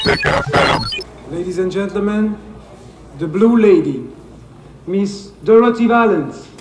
Ladies and gentlemen, the Blue Lady, Miss Dorothy Valens.